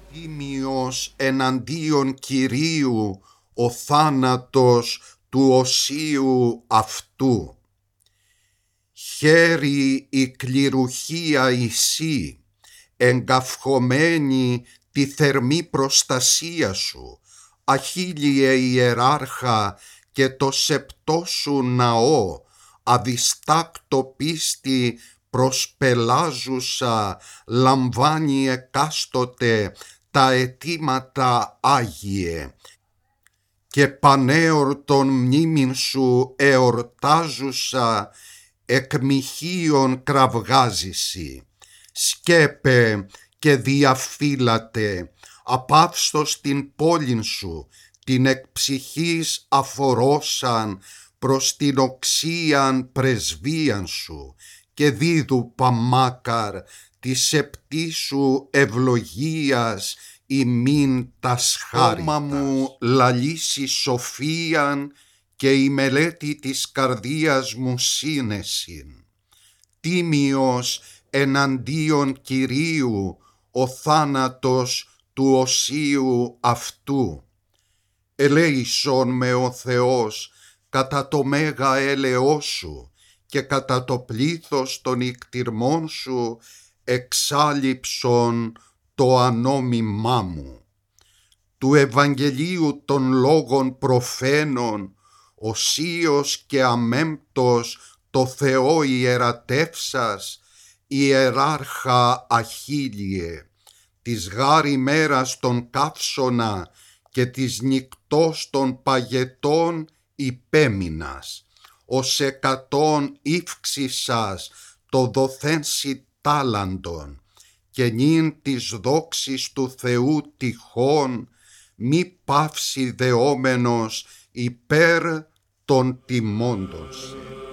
Τίμιος εναντίον Κυρίου ο θάνατος του οσίου αυτού. Χαίρει η κληρουχία Ισή, εγκαυχωμένη τη θερμή προστασία σου, Αχίλιε ιεράρχα, και το σεπτό σου ναό, αδιστάκτο πίστη προσπελάζουσα, λαμβάνει εκάστοτε τα αιτήματα Άγιε, και πανέορτον μνήμην σου εορτάζουσα, εκμυχίων κραυγάζησι. Σκέπε και διαφύλατε, απαύστος την πόλην σου, την εκ ψυχής αφορώσαν προς την οξίαν πρεσβείαν σου, και δίδου παμάκαρ της σεπτήσου ευλογίας ημίν τας χάριτας. Όμα μου λαλήσει σοφίαν, και η μελέτη της καρδίας μου σύνεσιν. Τίμιος εναντίον Κυρίου ο θάνατος του οσίου αυτού. Ελέησον με ο Θεός κατά το μέγα έλεος σου, και κατά το πλήθος των ικτυρμών σου εξάλειψον το ανόμιμά μου. Του Ευαγγελίου των λόγων προφαίνων, οσίος και αμέμπτος το Θεό ιερατεύσας, ιεράρχα Αχίλιε, της γάρ ημέρας των καύσωνα και της νυκτός των παγετών υπέμεινας, ως 100 ύφξησας το δοθένσι τάλαντον, και νυν της δόξης του Θεού τυχόν, μη παύσει δεόμενος υπέρ των τιμώντων.